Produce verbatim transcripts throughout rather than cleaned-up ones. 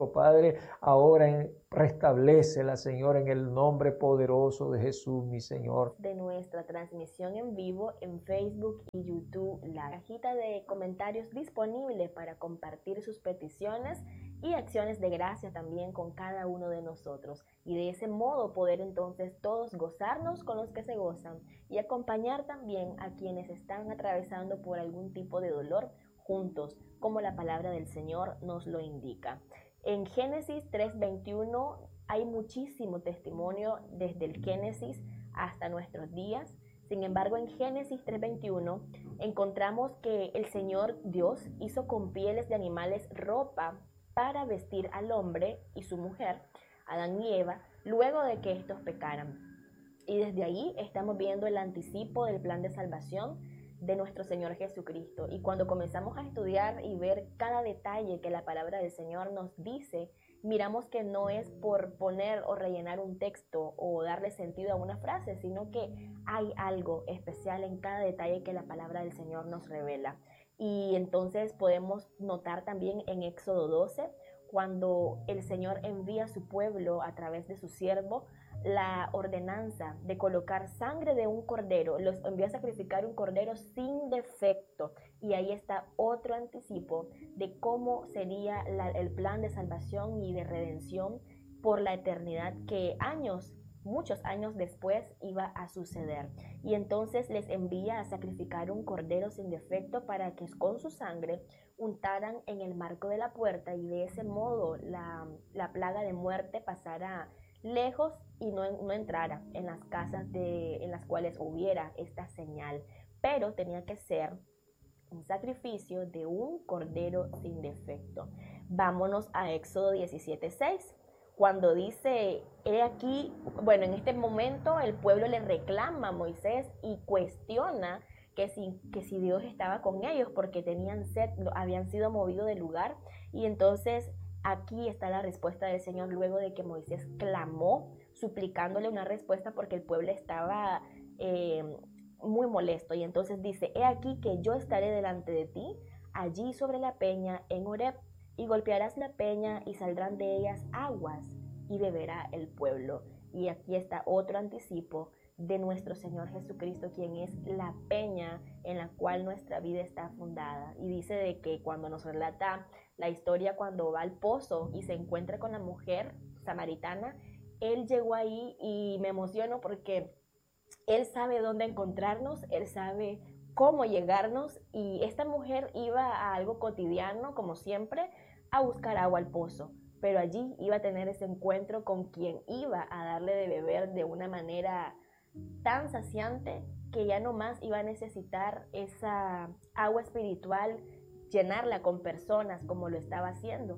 Padre, ahora en, restablécela, Señor, en el nombre poderoso de Jesús, mi Señor. De nuestra transmisión en vivo en Facebook y YouTube, la cajita de comentarios disponible para compartir sus peticiones y acciones de gracia también con cada uno de nosotros, y de ese modo poder entonces todos gozarnos con los que se gozan y acompañar también a quienes están atravesando por algún tipo de dolor juntos, como la palabra del Señor nos lo indica. En Génesis tres veintiuno hay muchísimo testimonio desde el Génesis hasta nuestros días. Sin embargo, en Génesis tres veintiuno encontramos que el Señor Dios hizo con pieles de animales ropa para vestir al hombre y su mujer, Adán y Eva, luego de que estos pecaran. Y desde ahí estamos viendo el anticipo del plan de salvación de nuestro Señor Jesucristo. Y cuando comenzamos a estudiar y ver cada detalle que la palabra del Señor nos dice, miramos que no es por poner o rellenar un texto o darle sentido a una frase, sino que hay algo especial en cada detalle que la palabra del Señor nos revela. Y entonces podemos notar también en Éxodo doce, cuando el Señor envía a su pueblo a través de su siervo, la ordenanza de colocar sangre de un cordero, los envió a sacrificar un cordero sin defecto, y ahí está otro anticipo de cómo sería la, el plan de salvación y de redención por la eternidad, que años, muchos años después iba a suceder. Y entonces les envía a sacrificar un cordero sin defecto para que con su sangre untaran en el marco de la puerta, y de ese modo la, la plaga de muerte pasara lejos y no, no entrara en las casas de, en las cuales hubiera esta señal. Pero tenía que ser un sacrificio de un cordero sin defecto. Vámonos a Éxodo diecisiete seis, cuando dice, he aquí, bueno, en este momento el pueblo le reclama a Moisés y cuestiona que si, que si Dios estaba con ellos porque tenían sed, habían sido movidos del lugar. Y entonces aquí está la respuesta del Señor luego de que Moisés clamó, suplicándole una respuesta porque el pueblo estaba eh, muy molesto. Y entonces dice, he aquí que yo estaré delante de ti, allí sobre la peña en Horeb, y golpearás la peña y saldrán de ellas aguas, y beberá el pueblo. Y aquí está otro anticipo de nuestro Señor Jesucristo, quien es la peña en la cual nuestra vida está fundada. Y dice de que cuando nos relata la historia, cuando va al pozo y se encuentra con la mujer samaritana, él llegó ahí, y me emociono porque él sabe dónde encontrarnos, él sabe cómo llegarnos, y esta mujer iba a algo cotidiano, como siempre, a buscar agua al pozo, pero allí iba a tener ese encuentro con quien iba a darle de beber de una manera tan saciante que ya no más iba a necesitar esa agua espiritual, llenarla con personas como lo estaba haciendo,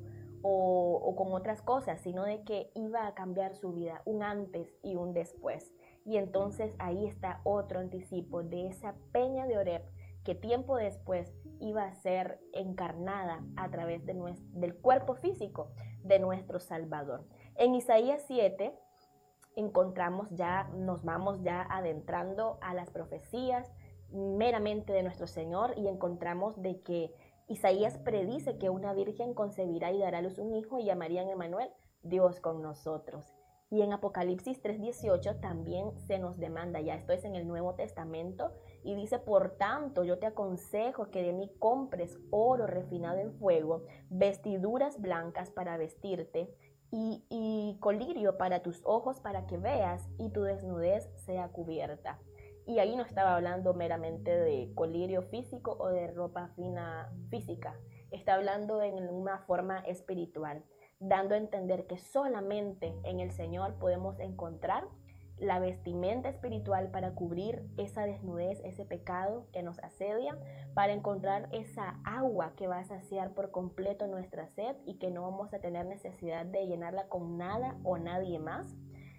o, o con otras cosas, sino de que iba a cambiar su vida, un antes y un después. Y entonces ahí está otro anticipo de esa peña de Horeb, que tiempo después iba a ser encarnada a través de nuestro, del cuerpo físico de nuestro Salvador. En Isaías siete encontramos ya, nos vamos ya adentrando a las profecías meramente de nuestro Señor, y encontramos de que Isaías predice que una virgen concebirá y dará a luz un hijo, y llamarían Emmanuel, Dios con nosotros. Y en Apocalipsis tres dieciocho también se nos demanda, ya esto es en el Nuevo Testamento, y dice, por tanto, yo te aconsejo que de mí compres oro refinado en fuego, vestiduras blancas para vestirte, y, y colirio para tus ojos para que veas, y tu desnudez sea cubierta. Y ahí no estaba hablando meramente de colirio físico o de ropa fina física, está hablando en una forma espiritual, dando a entender que solamente en el Señor podemos encontrar la vestimenta espiritual para cubrir esa desnudez, ese pecado que nos asedia, para encontrar esa agua que va a saciar por completo nuestra sed y que no vamos a tener necesidad de llenarla con nada o nadie más.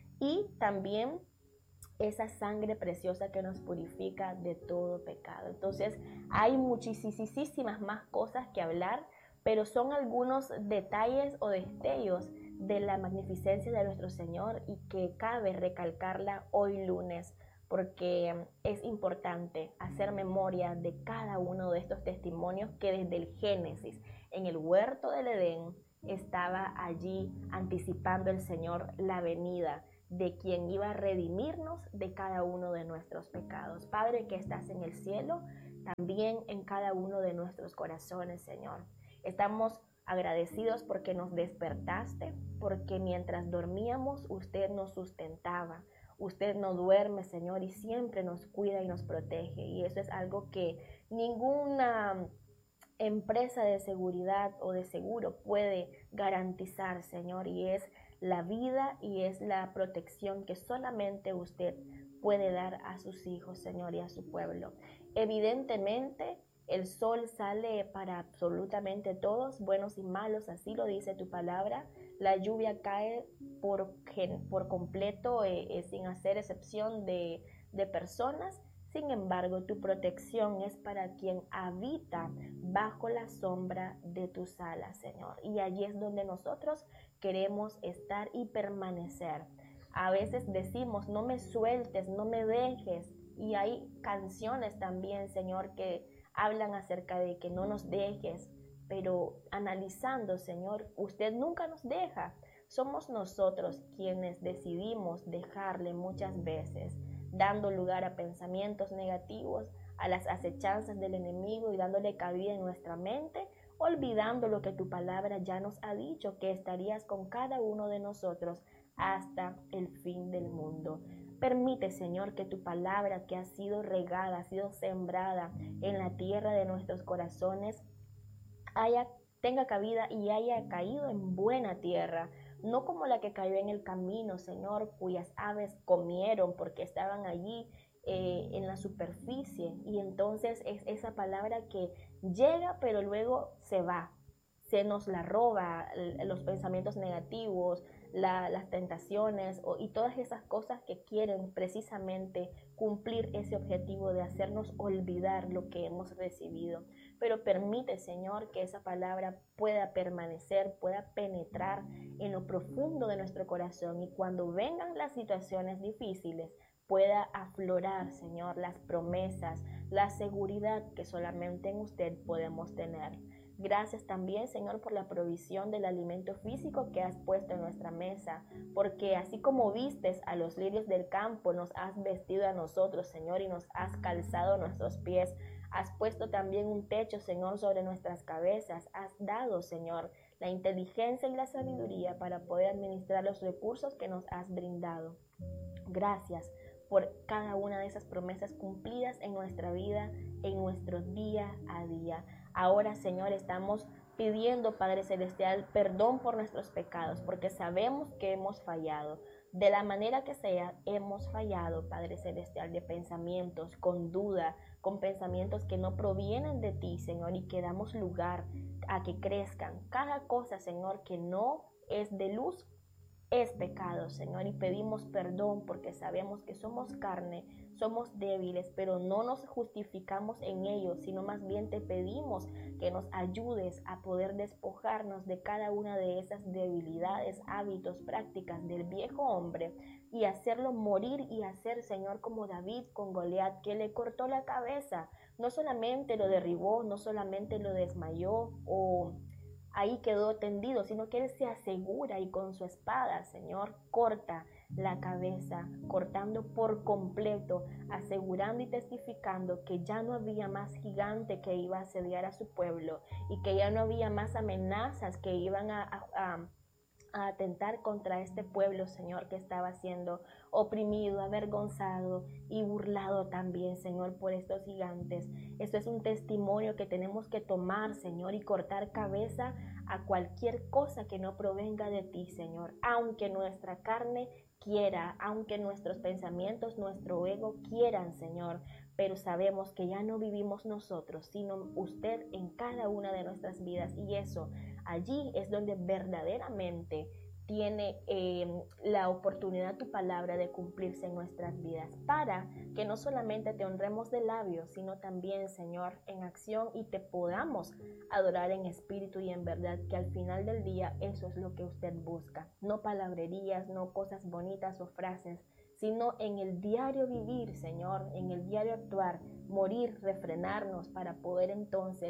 Y también esa sangre preciosa que nos purifica de todo pecado. Entonces hay muchísimas más cosas que hablar, pero son algunos detalles o destellos de la magnificencia de nuestro Señor, y que cabe recalcarla hoy lunes, porque es importante hacer memoria de cada uno de estos testimonios que desde el Génesis, en el huerto del Edén, estaba allí anticipando el Señor la venida de quien iba a redimirnos de cada uno de nuestros pecados. Padre que estás en el cielo, también en cada uno de nuestros corazones, Señor. Estamos agradecidos porque nos despertaste, porque mientras dormíamos usted nos sustentaba. Usted no duerme, Señor, y siempre nos cuida y nos protege. Y eso es algo que ninguna empresa de seguridad o de seguro puede garantizar, Señor, y es la vida y es la protección que solamente usted puede dar a sus hijos, Señor, y a su pueblo. Evidentemente, el sol sale para absolutamente todos, buenos y malos, así lo dice tu palabra. La lluvia cae por, por completo, eh, eh, sin hacer excepción de, de personas. Sin embargo, tu protección es para quien habita bajo la sombra de tus alas, Señor. Y allí es donde nosotros queremos estar y permanecer. A veces decimos, no me sueltes, no me dejes. Y hay canciones también, Señor, que hablan acerca de que no nos dejes. Pero analizando, Señor, usted nunca nos deja. Somos nosotros quienes decidimos dejarle muchas veces, dando lugar a pensamientos negativos, a las acechanzas del enemigo y dándole cabida en nuestra mente, olvidando lo que tu palabra ya nos ha dicho, que estarías con cada uno de nosotros hasta el fin del mundo. Permite, Señor, que tu palabra que ha sido regada, ha sido sembrada en la tierra de nuestros corazones, haya, tenga cabida y haya caído en buena tierra, no como la que cayó en el camino, Señor, cuyas aves comieron porque estaban allí eh, en la superficie. Y entonces es esa palabra que llega pero luego se va, se nos la roba, los pensamientos negativos, la, las tentaciones o, y todas esas cosas que quieren precisamente cumplir ese objetivo de hacernos olvidar lo que hemos recibido. Pero permite, Señor, que esa palabra pueda permanecer, pueda penetrar en lo profundo de nuestro corazón y cuando vengan las situaciones difíciles pueda aflorar, Señor, las promesas, la seguridad que solamente en usted podemos tener. Gracias también, Señor, por la provisión del alimento físico que has puesto en nuestra mesa, porque así como vistes a los lirios del campo, nos has vestido a nosotros, Señor, y nos has calzado nuestros pies. Has puesto también un techo, Señor, sobre nuestras cabezas. Has dado, Señor, la inteligencia y la sabiduría para poder administrar los recursos que nos has brindado. Gracias por cada una de esas promesas cumplidas en nuestra vida, en nuestro día a día. Ahora, Señor, estamos pidiendo, Padre Celestial, perdón por nuestros pecados, porque sabemos que hemos fallado. De la manera que sea, hemos fallado, Padre Celestial, de pensamientos, con duda, con pensamientos que no provienen de ti, Señor, y que damos lugar a que crezcan. Cada cosa, Señor, que no es de luz, es pecado, Señor, y pedimos perdón porque sabemos que somos carne, somos débiles, pero no nos justificamos en ello, sino más bien te pedimos que nos ayudes a poder despojarnos de cada una de esas debilidades, hábitos, prácticas del viejo hombre y hacerlo morir y hacer, Señor, como David con Goliat, que le cortó la cabeza, no solamente lo derribó, no solamente lo desmayó o ahí quedó tendido, sino que él se asegura y con su espada, Señor, corta la cabeza, cortando por completo, asegurando y testificando que ya no había más gigante que iba a asediar a su pueblo y que ya no había más amenazas que iban a, a, a a atentar contra este pueblo, Señor, que estaba siendo oprimido, avergonzado y burlado también, Señor, por estos gigantes. Esto es un testimonio que tenemos que tomar, Señor, y cortar cabeza a cualquier cosa que no provenga de ti, Señor, aunque nuestra carne quiera, aunque nuestros pensamientos, nuestro ego quieran, Señor, pero sabemos que ya no vivimos nosotros, sino usted en cada una de nuestras vidas, y eso allí es donde verdaderamente tiene eh, la oportunidad tu palabra de cumplirse en nuestras vidas, para que no solamente te honremos de labios, sino también, Señor, en acción y te podamos adorar en espíritu y en verdad, que al final del día eso es lo que usted busca, no palabrerías, no cosas bonitas o frases, sino en el diario vivir, Señor, en el diario actuar, morir, refrenarnos para poder entonces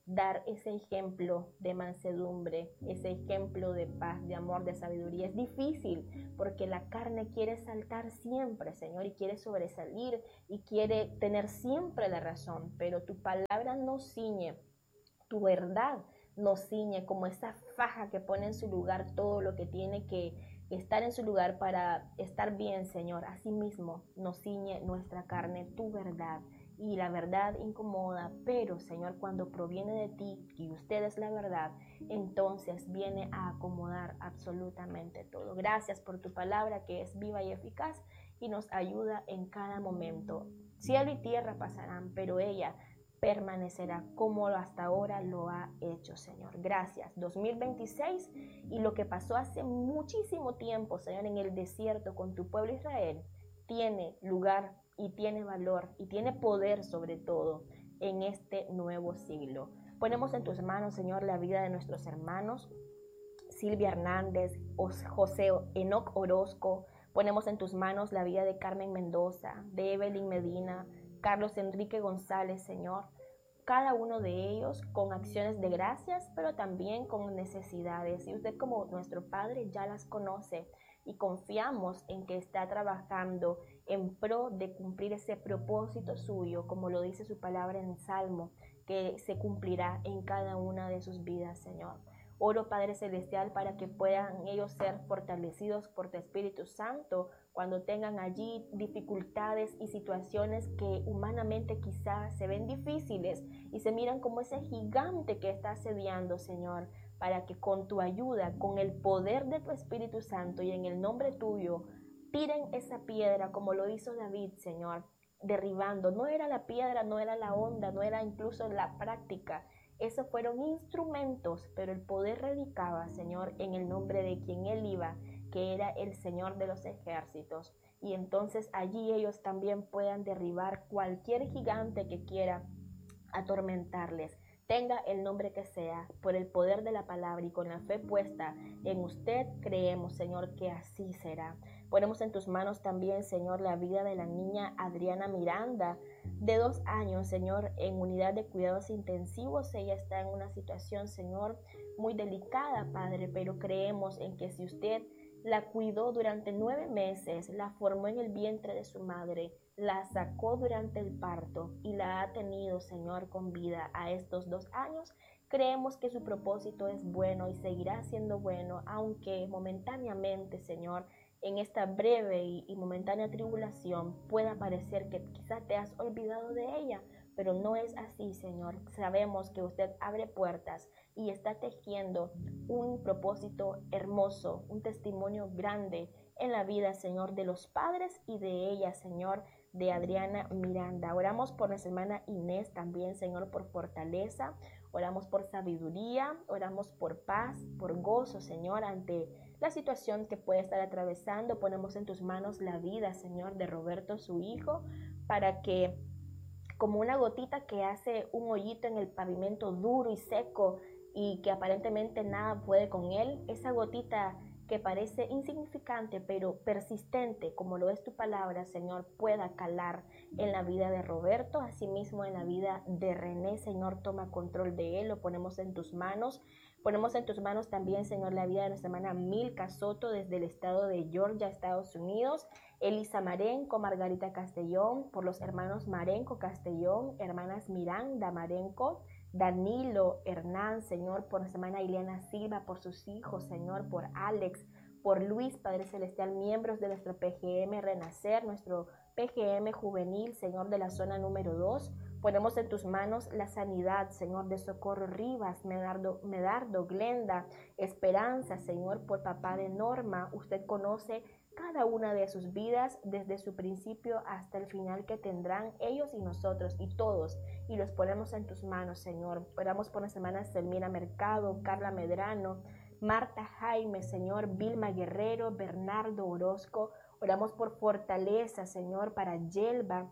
dar ese ejemplo de mansedumbre, ese ejemplo de paz, de amor, de sabiduría. Es difícil porque la carne quiere saltar siempre, Señor, y quiere sobresalir y quiere tener siempre la razón, pero tu palabra nos ciñe, tu verdad nos ciñe como esa faja que pone en su lugar todo lo que tiene que estar en su lugar para estar bien, Señor. Asimismo nos ciñe nuestra carne, tu verdad. Y la verdad incomoda, pero Señor, cuando proviene de ti y usted es la verdad, entonces viene a acomodar absolutamente todo. Gracias por tu palabra que es viva y eficaz y nos ayuda en cada momento. Cielo y tierra pasarán, pero ella permanecerá como hasta ahora lo ha hecho, Señor. Gracias. dos mil veintiséis y lo que pasó hace muchísimo tiempo, Señor, en el desierto con tu pueblo Israel, tiene lugar y tiene valor y tiene poder sobre todo en este nuevo siglo. Ponemos en tus manos, Señor, la vida de nuestros hermanos Silvia Hernández, José Enoc Orozco. Ponemos en tus manos la vida de Carmen Mendoza, de Evelyn Medina, Carlos Enrique González, Señor. Cada uno de ellos con acciones de gracias, pero también con necesidades. Y usted como nuestro Padre ya las conoce y confiamos en que está trabajando en pro de cumplir ese propósito suyo, como lo dice su palabra en el Salmo, que se cumplirá en cada una de sus vidas, Señor. Oro, Padre Celestial, para que puedan ellos ser fortalecidos por tu Espíritu Santo cuando tengan allí dificultades y situaciones que humanamente quizás se ven difíciles y se miran como ese gigante que está asediando, Señor, para que con tu ayuda, con el poder de tu Espíritu Santo y en el nombre tuyo, tiren esa piedra como lo hizo David, Señor, derribando. No era la piedra, no era la onda, no era incluso la práctica. Esos fueron instrumentos, pero el poder radicaba, Señor, en el nombre de quien él iba, que era el Señor de los ejércitos. Y entonces allí ellos también puedan derribar cualquier gigante que quiera atormentarles. Tenga el nombre que sea, por el poder de la palabra y con la fe puesta en usted, creemos, Señor, que así será. Ponemos en tus manos también, Señor, la vida de la niña Adriana Miranda, de dos años, Señor, en unidad de cuidados intensivos. Ella está en una situación, Señor, muy delicada, Padre, pero creemos en que si usted la cuidó durante nueve meses, la formó en el vientre de su madre, la sacó durante el parto y la ha tenido, Señor, con vida a estos dos años, creemos que su propósito es bueno y seguirá siendo bueno, aunque momentáneamente, Señor, en esta breve y, y momentánea tribulación pueda parecer que quizás te has olvidado de ella, pero no es así, Señor. Sabemos que usted abre puertas y está tejiendo un propósito hermoso, un testimonio grande en la vida, Señor, de los padres y de ella, Señor, de Adriana Miranda. Oramos por nuestra hermana Inés también, Señor, por fortaleza. Oramos por sabiduría, oramos por paz, por gozo, Señor, ante la situación que puede estar atravesando. Ponemos en tus manos la vida, Señor, de Roberto, su hijo, para que, como una gotita que hace un hoyito en el pavimento duro y seco y que aparentemente nada puede con él, esa gotita que parece insignificante pero persistente, como lo es tu palabra, Señor, pueda calar en la vida de Roberto, asimismo en la vida de René. Señor, toma control de él, lo ponemos en tus manos. Ponemos en tus manos también, Señor, la vida de nuestra hermana Milka Soto desde el estado de Georgia, Estados Unidos. Elisa Marenco, Margarita Castellón, por los hermanos Marenco Castellón, hermanas Miranda Marenco, Danilo Hernán, Señor, por nuestra hermana Ileana Silva, por sus hijos, Señor, por Alex, por Luis, Padre Celestial, miembros de nuestro P G M Renacer, nuestro P G M juvenil, Señor, de la zona número dos. Ponemos en tus manos la sanidad, Señor, de Socorro Rivas, Medardo, Medardo, Glenda, Esperanza, Señor, por papá de Norma. Usted conoce cada una de sus vidas desde su principio hasta el final que tendrán ellos y nosotros y todos, y los ponemos en tus manos, Señor. Oramos por nuestra hermana Selmira Mercado, Carla Medrano, Marta Jaime, Señor, Vilma Guerrero, Bernardo Orozco. Oramos por fortaleza, Señor, para Yelva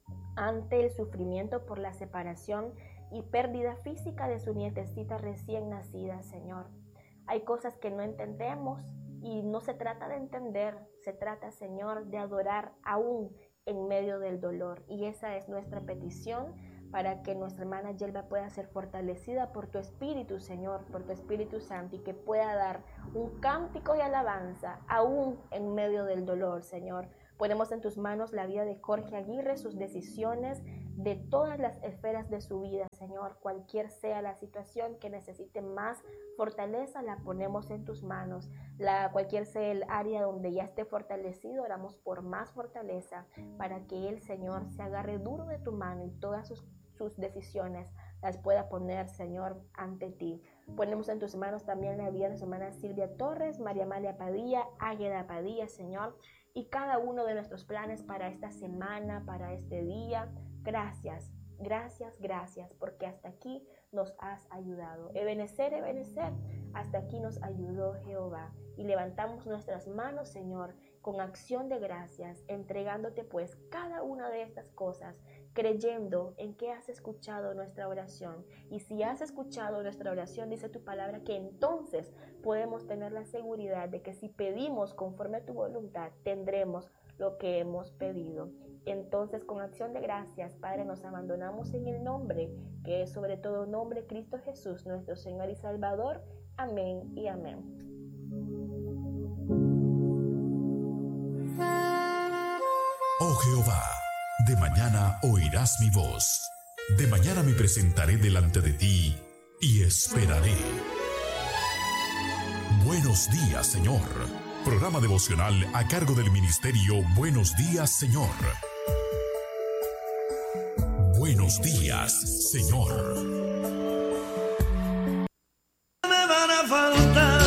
ante el sufrimiento por la separación y pérdida física de su nietecita recién nacida, Señor. Hay cosas que no entendemos y no se trata de entender, se trata, Señor, de adorar aún en medio del dolor. Y esa es nuestra petición para que nuestra hermana Yelva pueda ser fortalecida por tu Espíritu, Señor, por tu Espíritu Santo, y que pueda dar un cántico de alabanza aún en medio del dolor, Señor. Ponemos en tus manos la vida de Jorge Aguirre, sus decisiones, de todas las esferas de su vida, Señor. Cualquier sea la situación que necesite más fortaleza, la ponemos en tus manos. La, cualquier sea el área donde ya esté fortalecido, oramos por más fortaleza para que el Señor se agarre duro de tu mano y todas sus, sus decisiones las pueda poner, Señor, ante ti. Ponemos en tus manos también la vida de su hermana Silvia Torres, María Amalia Padilla, Águeda Padilla, Señor, y cada uno de nuestros planes para esta semana, para este día. Gracias, gracias, gracias, porque hasta aquí nos has ayudado. Ebenecer, Ebenecer, hasta aquí nos ayudó Jehová. Y levantamos nuestras manos, Señor, con acción de gracias, entregándote pues cada una de estas cosas, creyendo en que has escuchado nuestra oración. Y si has escuchado nuestra oración, dice tu palabra, que entonces podemos tener la seguridad de que si pedimos conforme a tu voluntad, tendremos lo que hemos pedido. Entonces, con acción de gracias, Padre, nos abandonamos en el nombre, que es sobre todo nombre, Cristo Jesús, nuestro Señor y Salvador. Amén y amén. Oh Jehová, de mañana oirás mi voz. De mañana me presentaré delante de ti y esperaré. Buenos días, Señor. Programa devocional a cargo del ministerio Buenos Días, Señor. Buenos días, Señor. Me van a faltar.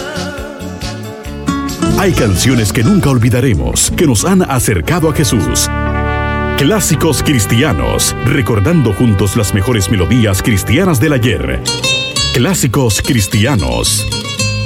Hay canciones que nunca olvidaremos, que nos han acercado a Jesús. Clásicos cristianos, recordando juntos las mejores melodías cristianas del ayer. Clásicos cristianos.